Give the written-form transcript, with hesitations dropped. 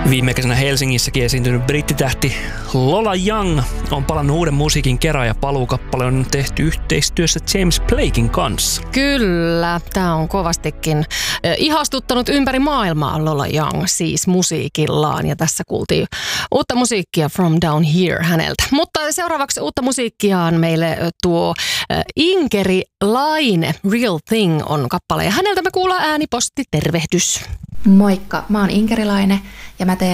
Viime kesänä Helsingissäkin esiintynyt brittitähti Lola Young on palannut uuden musiikin kerran ja paluukappale on tehty yhteistyössä James Blaken kanssa. Kyllä, tämä on kovastikin ihastuttanut ympäri maailmaa Lola Young siis musiikillaan ja tässä kuultiin uutta musiikkia From Down Here häneltä. Mutta seuraavaksi uutta musiikkiaan meille tuo Inkeri Laine, Real Thing on kappale ja häneltä me kuullaan ääniposti tervehdys. Moikka, mä oon Inkeri Laine ja mä teen